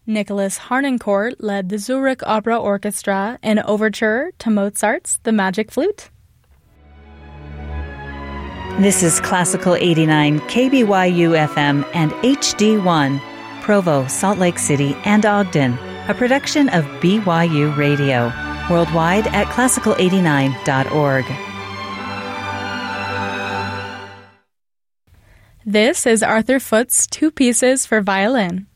Nicholas Harnoncourt led the Zurich Opera Orchestra in overture to Mozart's The Magic Flute. This is Classical 89 KBYU FM and HD1, Provo, Salt Lake City, and Ogden, a production of BYU Radio, worldwide at classical89.org. This is Arthur Foote's Two Pieces for Violin.